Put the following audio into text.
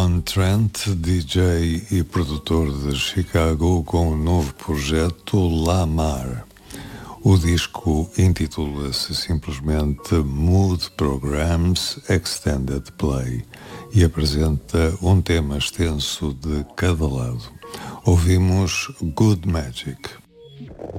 John Trent, DJ e produtor de Chicago, com o novo projeto La Mar. O disco intitula-se simplesmente Mood Programs Extended Play e apresenta um tema extenso de cada lado. Ouvimos Good Magic.